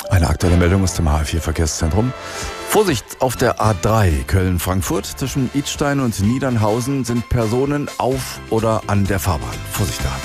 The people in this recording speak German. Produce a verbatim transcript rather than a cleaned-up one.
Eine aktuelle Meldung aus dem H F vier Verkehrszentrum. Vorsicht auf der A drei Köln-Frankfurt. Zwischen Idstein und Niedernhausen sind Personen auf oder an der Fahrbahn. Vorsicht da.